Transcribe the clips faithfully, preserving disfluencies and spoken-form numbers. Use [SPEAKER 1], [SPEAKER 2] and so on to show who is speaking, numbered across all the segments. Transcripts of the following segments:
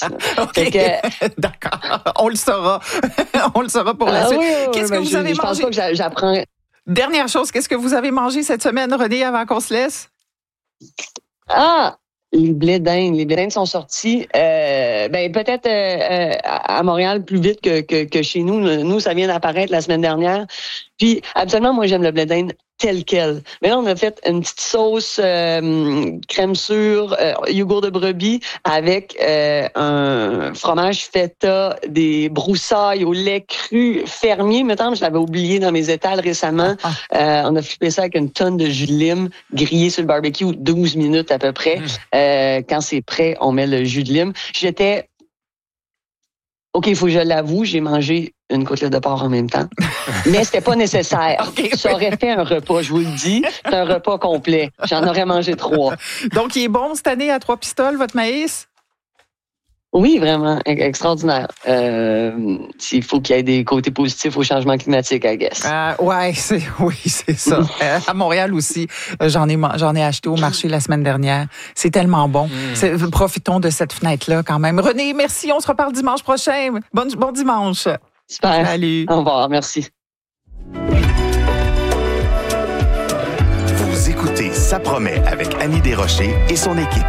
[SPEAKER 1] OK. Que... D'accord. On le saura. On le saura pour la
[SPEAKER 2] ah,
[SPEAKER 1] suite.
[SPEAKER 2] Oui, oui,
[SPEAKER 1] qu'est-ce
[SPEAKER 2] oui,
[SPEAKER 1] que vous
[SPEAKER 2] je,
[SPEAKER 1] avez
[SPEAKER 2] je
[SPEAKER 1] mangé?
[SPEAKER 2] pense pas que j'apprends.
[SPEAKER 1] Dernière chose, qu'est-ce que vous avez mangé cette semaine, René, avant qu'on se laisse?
[SPEAKER 2] Ah! Les blés d'Inde. Les blés d'Inde sont sortis, euh, ben peut-être euh, euh, à Montréal plus vite que, que, que chez nous. Nous, ça vient d'apparaître la semaine dernière. Puis, absolument, moi, j'aime le blé d'Inde tel quel. Mais là, on a fait une petite sauce euh, crème sûre, euh, yogourt de brebis avec euh, un fromage feta, des broussailles au lait cru fermier. Maintenant, je l'avais oublié dans mes étals récemment.
[SPEAKER 1] Ah.
[SPEAKER 2] Euh, on a flippé ça avec une tonne de jus de lime grillé sur le barbecue, douze minutes à peu près. Mmh. Euh, quand c'est prêt, on met le jus de lime. J'étais... OK, il faut que je l'avoue, j'ai mangé une côtelette de porc en même temps. Mais c'était pas nécessaire. Okay, ça aurait fait un repas, je vous le dis. C'est un repas complet. J'en aurais mangé trois.
[SPEAKER 1] Donc, il est bon cette année à trois pistoles, votre maïs?
[SPEAKER 2] Oui, vraiment. Extraordinaire. Euh, il faut qu'il y ait des côtés positifs au changement climatique, I guess.
[SPEAKER 1] Euh, ouais, c'est, oui, c'est ça. euh, à Montréal aussi, j'en ai, j'en ai acheté au marché la semaine dernière. C'est tellement bon. Mm. C'est, profitons de cette fenêtre-là quand même. René, merci. On se reparle dimanche prochain. Bon, bon dimanche.
[SPEAKER 2] Super.
[SPEAKER 1] Salut.
[SPEAKER 2] Au revoir. Merci.
[SPEAKER 3] Vous écoutez Ça promet avec Annie Desrochers et son équipe.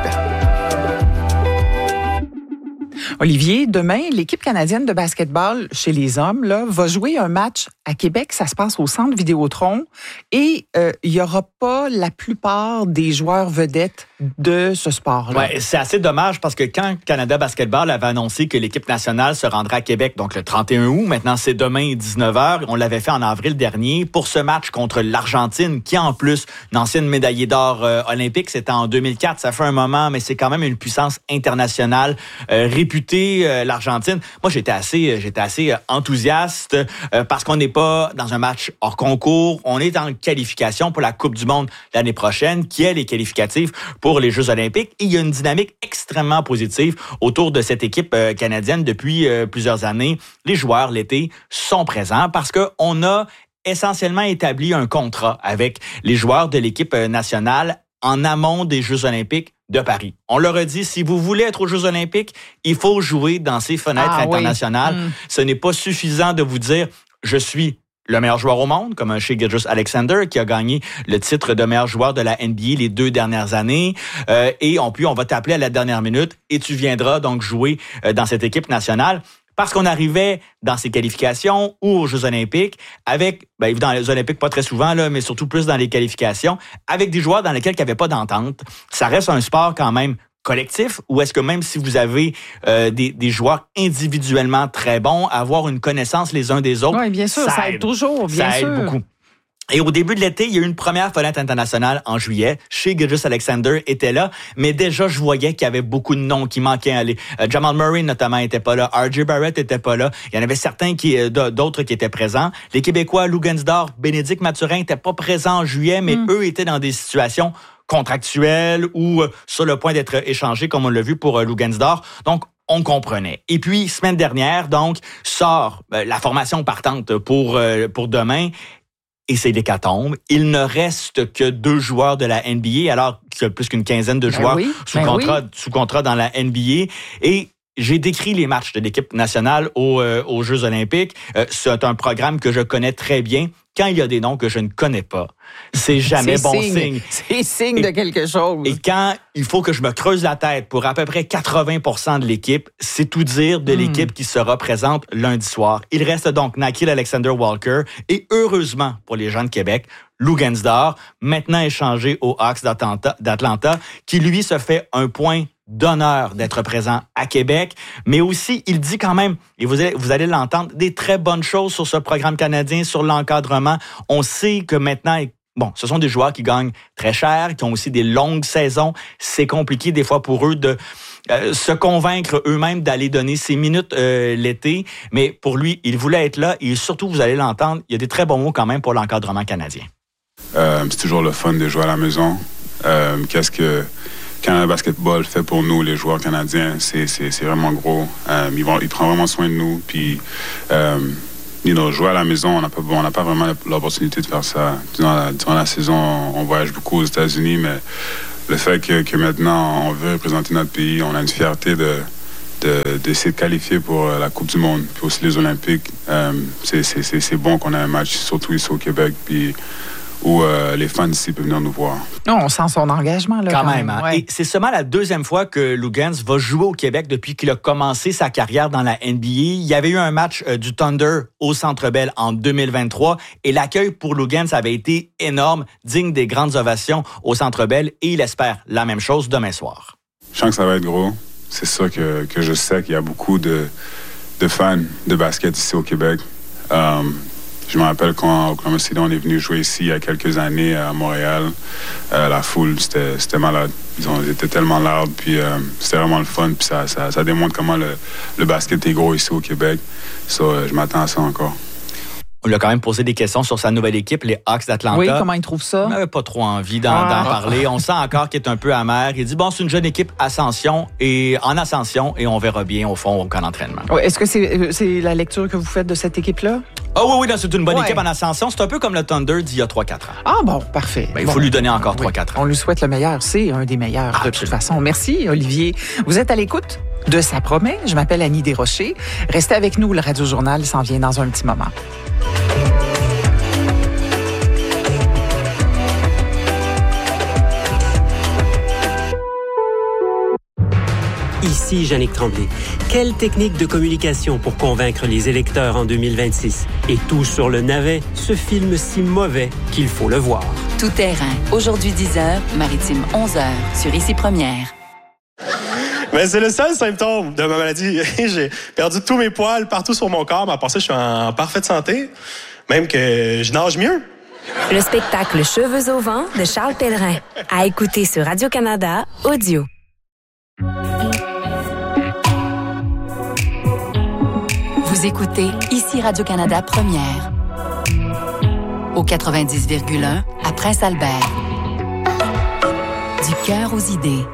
[SPEAKER 1] Olivier, demain, l'équipe canadienne de basketball chez les hommes là, va jouer un match à Québec. Ça se passe au Centre Vidéotron. Et il euh, n'y aura pas la plupart des joueurs vedettes de ce sport-là.
[SPEAKER 4] Ouais, c'est assez dommage parce que quand Canada Basketball avait annoncé que l'équipe nationale se rendra à Québec, donc le trente et un août, maintenant c'est demain dix-neuf heures, on l'avait fait en avril dernier pour ce match contre l'Argentine, qui en plus, une ancienne médaillée d'or euh, olympique, c'était en deux mille quatre, ça fait un moment, mais c'est quand même une puissance internationale euh, réputée, euh, l'Argentine. Moi, j'étais assez, j'étais assez euh, enthousiaste euh, parce qu'on n'est pas dans un match hors concours, on est en qualification pour la Coupe du monde l'année prochaine, qui est les qualificatifs pour les Jeux olympiques. Et il y a une dynamique extrêmement positive autour de cette équipe euh, canadienne depuis euh, plusieurs années. Les joueurs, l'été, sont présents parce qu'on a essentiellement établi un contrat avec les joueurs de l'équipe nationale en amont des Jeux olympiques de Paris. On leur a dit, si vous voulez être aux Jeux olympiques, il faut jouer dans ces fenêtres ah, internationales. Oui. Mmh. Ce n'est pas suffisant de vous dire, je suis le meilleur joueur au monde, comme un Shai Gilgeous-Alexander qui a gagné le titre de meilleur joueur de la N B A les deux dernières années. Euh, et on, puis on va t'appeler à la dernière minute et tu viendras donc jouer euh, dans cette équipe nationale. Parce qu'on arrivait dans ces qualifications ou aux Jeux olympiques avec, ben, dans les Olympiques, pas très souvent, là, mais surtout plus dans les qualifications, avec des joueurs dans lesquels il n'y avait pas d'entente. Ça reste un sport quand même collectif, ou est-ce que même si vous avez euh, des, des joueurs individuellement très bons, avoir une connaissance les uns des autres,
[SPEAKER 1] oui, bien sûr, ça, ça aide, aide toujours, bien
[SPEAKER 4] ça
[SPEAKER 1] sûr.
[SPEAKER 4] aide beaucoup. Et au début de l'été, il y a eu une première fenêtre internationale en juillet. Shai Gilgeous-Alexander était là, mais déjà, je voyais qu'il y avait beaucoup de noms qui manquaient à aller. Euh, Jamal Murray, notamment, était pas là. R J Barrett était pas là. Il y en avait certains qui, euh, d'autres qui étaient présents. Les Québécois, Lou Gensdorf, Bénédicte Mathurin n'étaient pas présents en juillet, mais mm. eux étaient dans des situations contractuelles ou euh, sur le point d'être échangés, comme on l'a vu pour euh, Lou Gensdorf. Donc, on comprenait. Et puis, semaine dernière, donc, sort euh, la formation partante pour, euh, pour demain. Et c'est l'hécatombe. Il ne reste que deux joueurs de la N B A, alors qu'il y a plus qu'une quinzaine de joueurs ben oui, sous, ben contrat, oui. sous contrat dans la N B A. Et j'ai décrit les matchs de l'équipe nationale aux, euh, aux Jeux olympiques. Euh, c'est un programme que je connais très bien. Quand il y a des noms que je ne connais pas, c'est jamais c'est bon signe. signe.
[SPEAKER 1] C'est signe et, de quelque chose.
[SPEAKER 4] Et quand il faut que je me creuse la tête pour à peu près quatre-vingts pour cent de l'équipe, c'est tout dire de mm. l'équipe qui sera présente lundi soir. Il reste donc Nickeil Alexander-Walker et heureusement pour les gens de Québec, Lou Gensdorf, maintenant échangé aux Hawks d'Atlanta, d'Atlanta, qui lui se fait un point d'honneur d'être présent à Québec, mais aussi, il dit quand même, et vous allez, vous allez l'entendre, des très bonnes choses sur ce programme canadien, sur l'encadrement. On sait que maintenant, bon, ce sont des joueurs qui gagnent très cher, qui ont aussi des longues saisons. C'est compliqué des fois pour eux de euh, se convaincre eux-mêmes d'aller donner ces minutes euh, l'été, mais pour lui, il voulait être là et surtout, vous allez l'entendre, il y a des très bons mots quand même pour l'encadrement canadien.
[SPEAKER 5] Euh, c'est toujours le fun de jouer à la maison. Euh, qu'est-ce que Canada Basketball fait pour nous, les joueurs canadiens, c'est, c'est, c'est vraiment gros. Euh, ils, vont, ils prennent vraiment soin de nous. Puis, euh, you know, jouer à la maison, on n'a pas, on n'a pas vraiment l'opportunité de faire ça. Durant la, durant la saison, on voyage beaucoup aux États-Unis, mais le fait que, que maintenant, on veut représenter notre pays, on a une fierté de, de, d'essayer de qualifier pour la Coupe du Monde, puis aussi les Olympiques. Euh, c'est, c'est, c'est, c'est bon qu'on ait un match, surtout ici au Québec, puis où euh, les fans ici peuvent venir nous voir.
[SPEAKER 1] Non, on sent son engagement. Là,
[SPEAKER 4] quand,
[SPEAKER 1] quand
[SPEAKER 4] même.
[SPEAKER 1] même.
[SPEAKER 4] Hein?
[SPEAKER 1] Ouais.
[SPEAKER 4] Et c'est seulement la deuxième fois que Lugans va jouer au Québec depuis qu'il a commencé sa carrière dans la N B A. Il y avait eu un match euh, du Thunder au Centre Bell en deux mille vingt-trois et l'accueil pour Lugans avait été énorme, digne des grandes ovations au Centre Bell et il espère la même chose demain soir.
[SPEAKER 5] Je sens que ça va être gros. C'est ça que, que je sais qu'il y a beaucoup de, de fans de basket ici au Québec. Um, Je me rappelle quand Oklahoma City, on est venu jouer ici il y a quelques années à Montréal. Euh, la foule, c'était, c'était malade. Ils, ont, ils étaient tellement loud, puis euh, c'était vraiment le fun. Puis ça, ça, ça démontre comment le, le basket est gros ici au Québec. So, euh, je m'attends à ça encore.
[SPEAKER 4] On lui a quand même posé des questions sur sa nouvelle équipe, les Hawks d'Atlanta.
[SPEAKER 1] Oui, comment il trouve ça?
[SPEAKER 4] On n'avait pas trop envie d'en,
[SPEAKER 1] ah.
[SPEAKER 4] d'en parler. On sent encore qu'il est un peu amer. Il dit, bon, c'est une jeune équipe ascension et en ascension et on verra bien au fond au camp d'entraînement.
[SPEAKER 1] Oui, est-ce que c'est, c'est la lecture que vous faites de cette équipe-là?
[SPEAKER 4] Ah oh, oui, oui, non, c'est une bonne
[SPEAKER 1] ouais.
[SPEAKER 4] équipe en ascension. C'est un peu comme le Thunder d'il y a trois quatre ans.
[SPEAKER 1] Ah bon, parfait.
[SPEAKER 4] Ben, il
[SPEAKER 1] bon.
[SPEAKER 4] faut lui donner encore trois quatre
[SPEAKER 1] oui.
[SPEAKER 4] ans.
[SPEAKER 1] On lui souhaite le meilleur. C'est un des meilleurs Absolument. De toute façon. Merci, Olivier. Vous êtes à l'écoute de Ça promet. Je m'appelle Annie Desrochers. Restez avec nous. Le Radio Journal s'en vient dans un petit moment.
[SPEAKER 6] Ici Yannick Tremblay. Quelle technique de communication pour convaincre les électeurs en deux mille vingt-six? Et tout sur le navet, ce film si mauvais qu'il faut le voir.
[SPEAKER 7] Tout terrain. Aujourd'hui dix heures, Maritime onze heures, sur Ici Première.
[SPEAKER 8] Mais c'est le seul symptôme de ma maladie. J'ai perdu tous mes poils partout sur mon corps, mais à part ça, je suis en parfaite santé. Même que je nage mieux.
[SPEAKER 9] Le spectacle Cheveux au vent de Charles Pellerin. À écouter sur Radio-Canada, audio.
[SPEAKER 7] Vous écoutez Ici Radio-Canada Première. Au quatre-vingt-dix virgule un à Prince-Albert. Du cœur aux idées.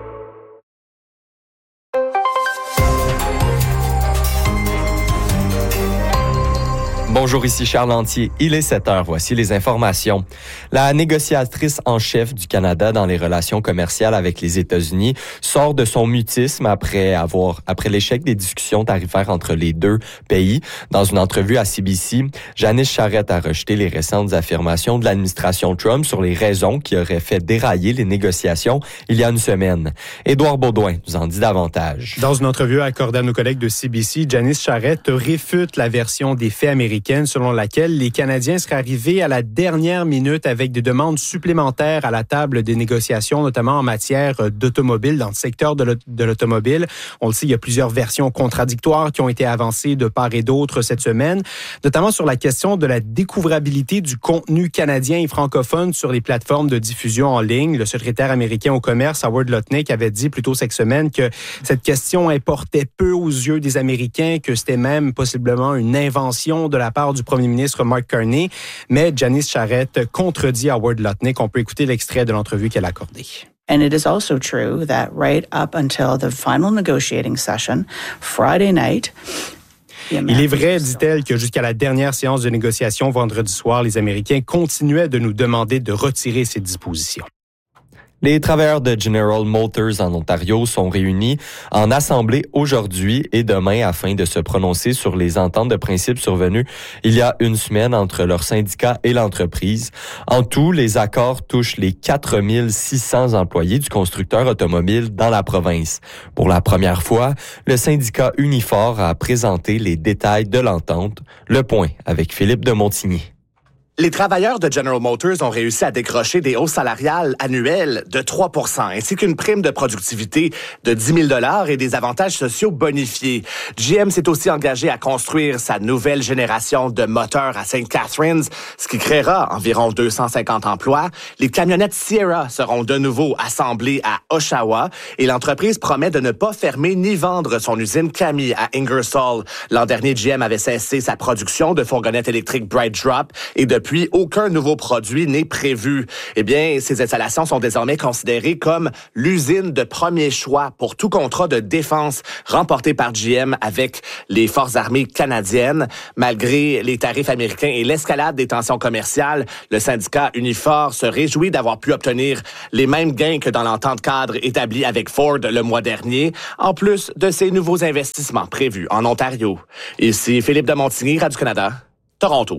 [SPEAKER 10] Bonjour, ici Charles Lantier. Il est sept heures. Voici les informations. La négociatrice en chef du Canada dans les relations commerciales avec les États-Unis sort de son mutisme après avoir, après l'échec des discussions tarifaires entre les deux pays. Dans une entrevue à C B C, Janice Charette a rejeté les récentes affirmations de l'administration Trump sur les raisons qui auraient fait dérailler les négociations il y a une semaine. Édouard Baudouin nous en dit davantage.
[SPEAKER 11] Dans une entrevue accordée à nos collègues de C B C, Janice Charette réfute la version des faits américains selon laquelle les Canadiens seraient arrivés à la dernière minute avec des demandes supplémentaires à la table des négociations, notamment en matière d'automobile, dans le secteur de l'automobile. On le sait, il y a plusieurs versions contradictoires qui ont été avancées de part et d'autre cette semaine, notamment sur la question de la découvrabilité du contenu canadien et francophone sur les plateformes de diffusion en ligne. Le secrétaire américain au commerce, Howard Lutnick, avait dit plus tôt cette semaine que cette question importait peu aux yeux des Américains, que c'était même possiblement une invention de la part du premier ministre Mark Carney, mais Janice Charette contredit Howard Lutnick. On peut écouter l'extrait de l'entrevue qu'elle a accordée.
[SPEAKER 12] And it is also true that right up until the final negotiating session, Friday night,
[SPEAKER 11] il est vrai, dit-elle, que jusqu'à la dernière séance de négociation vendredi soir, les Américains continuaient de nous demander de retirer ces dispositions.
[SPEAKER 10] Les travailleurs de General Motors en Ontario sont réunis en assemblée aujourd'hui et demain afin de se prononcer sur les ententes de principe survenues il y a une semaine entre leurs syndicats et l'entreprise. En tout, les accords touchent les quatre mille six cents employés du constructeur automobile dans la province. Pour la première fois, le syndicat Unifor a présenté les détails de l'entente. Le point avec Philippe de Montigny.
[SPEAKER 13] Les travailleurs de General Motors ont réussi à décrocher des hausses salariales annuelles de trois pour cent, ainsi qu'une prime de productivité de dix mille dollars et des avantages sociaux bonifiés. G M s'est aussi engagé à construire sa nouvelle génération de moteurs à Saint Catharines, ce qui créera environ deux cent cinquante emplois. Les camionnettes Sierra seront de nouveau assemblées à Oshawa et l'entreprise promet de ne pas fermer ni vendre son usine Cami à Ingersoll. L'an dernier, G M avait cessé sa production de fourgonnettes électriques Bright Drop et de depuis, aucun nouveau produit n'est prévu. Eh bien, ces installations sont désormais considérées comme l'usine de premier choix pour tout contrat de défense remporté par G M avec les forces armées canadiennes. Malgré les tarifs américains et l'escalade des tensions commerciales, le syndicat Unifor se réjouit d'avoir pu obtenir les mêmes gains que dans l'entente cadre établie avec Ford le mois dernier, en plus de ces nouveaux investissements prévus en Ontario. Ici Philippe de Montigny, Radio-Canada, Toronto.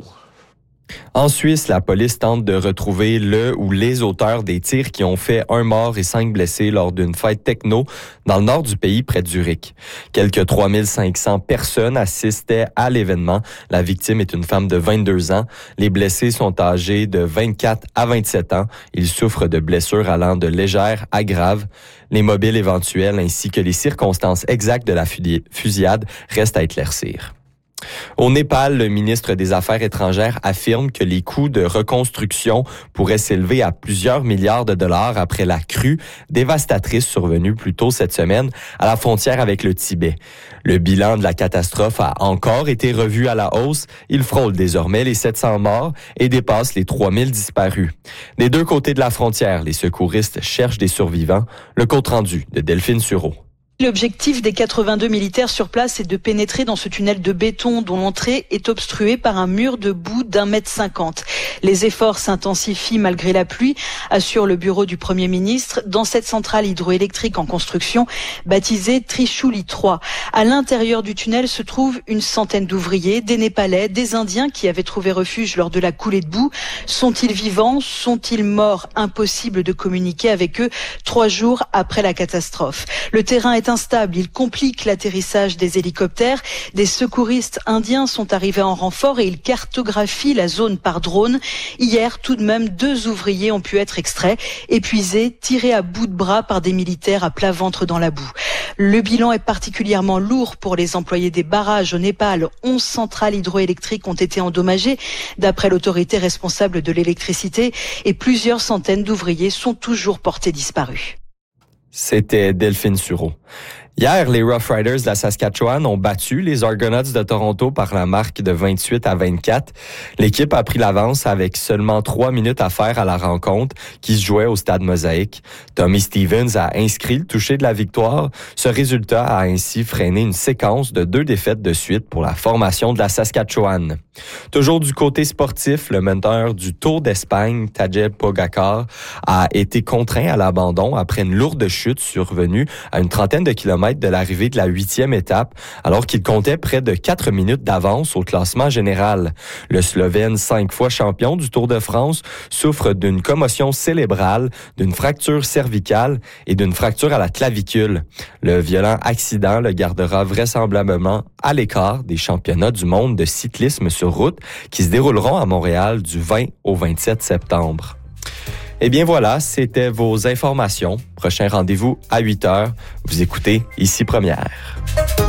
[SPEAKER 10] En Suisse, la police tente de retrouver le ou les auteurs des tirs qui ont fait un mort et cinq blessés lors d'une fête techno dans le nord du pays, près de Zurich. Quelques trois mille cinq cents personnes assistaient à l'événement. La victime est une femme de vingt-deux ans. Les blessés sont âgés de vingt-quatre à vingt-sept ans. Ils souffrent de blessures allant de légères à graves. Les mobiles éventuels ainsi que les circonstances exactes de la fusillade restent à éclaircir. Au Népal, le ministre des Affaires étrangères affirme que les coûts de reconstruction pourraient s'élever à plusieurs milliards de dollars après la crue dévastatrice survenue plus tôt cette semaine à la frontière avec le Tibet. Le bilan de la catastrophe a encore été revu à la hausse. Il frôle désormais les sept cents morts et dépasse les trois mille disparus. Des deux côtés de la frontière, les secouristes cherchent des survivants. Le compte-rendu de Delphine Sureau.
[SPEAKER 14] L'objectif des quatre-vingt-deux militaires sur place est de pénétrer dans ce tunnel de béton dont l'entrée est obstruée par un mur de boue d'un mètre cinquante. Les efforts s'intensifient malgré la pluie, assure le bureau du Premier ministre, dans cette centrale hydroélectrique en construction baptisée Trishuli trois. À l'intérieur du tunnel se trouvent une centaine d'ouvriers, des Népalais, des Indiens qui avaient trouvé refuge lors de la coulée de boue. Sont-ils vivants? Sont-ils morts? Impossible de communiquer avec eux trois jours après la catastrophe. Le terrain est instable, il complique l'atterrissage des hélicoptères. Des secouristes indiens sont arrivés en renfort et ils cartographient la zone par drone. Hier, tout de même, deux ouvriers ont pu être extraits, épuisés, tirés à bout de bras par des militaires à plat ventre dans la boue. Le bilan est particulièrement lourd pour les employés des barrages au Népal. onze centrales hydroélectriques ont été endommagées, d'après l'autorité responsable de l'électricité, et plusieurs centaines d'ouvriers sont toujours portés disparus.
[SPEAKER 10] C'était Delphine Sureau. Hier, les Rough Riders de la Saskatchewan ont battu les Argonauts de Toronto par la marque de vingt-huit à vingt-quatre. L'équipe a pris l'avance avec seulement trois minutes à faire à la rencontre qui se jouait au Stade Mosaïque. Tommy Stevens a inscrit le toucher de la victoire. Ce résultat a ainsi freiné une séquence de deux défaites de suite pour la formation de la Saskatchewan. Toujours du côté sportif, le meneur du Tour d'Espagne, Tadej Pogacar, a été contraint à l'abandon après une lourde chute survenue à une trentaine de kilomètres de l'arrivée de la huitième étape, alors qu'il comptait près de quatre minutes d'avance au classement général. Le Slovène, cinq fois champion du Tour de France, souffre d'une commotion cérébrale, d'une fracture cervicale et d'une fracture à la clavicule. Le violent accident le gardera vraisemblablement à l'écart des championnats du monde de cyclisme sur route qui se dérouleront à Montréal du vingt au vingt-sept septembre. Eh bien voilà, c'était vos informations. Prochain rendez-vous à huit heures. Vous écoutez Ici Première.